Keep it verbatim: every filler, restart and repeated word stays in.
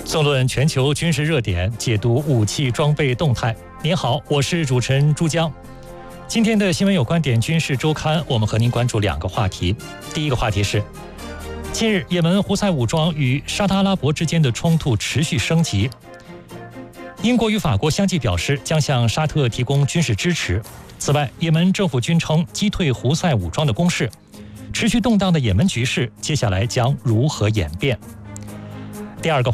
纵论全球军事热点，解读武器装备动态。您好，我是主持人朱江。今天的新闻有观点军事周刊，我们和您关注两个话题。第一个话题是，近日也门胡塞武装与沙特阿拉伯之间的冲突持续升级。英国与法国相继表示将向沙特提供军事支持。此外，也门政府军称击退胡塞武装的攻势。持续动荡的也门局势，接下来将如何演变？第二个